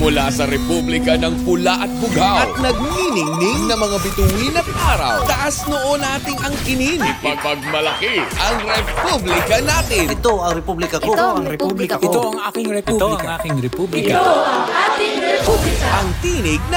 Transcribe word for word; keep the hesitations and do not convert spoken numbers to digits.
Mula sa Republika ng Pula at Bughaw at nagniningning na mga bituin at araw. Taas noo nating ang kinin. Ipagmalaki ang Republika natin. Ito ang republika ko. Ito ang republika ko. Ito ang aking republika. Ito ang aking republika. Ito ang ating republika. Ang tinig na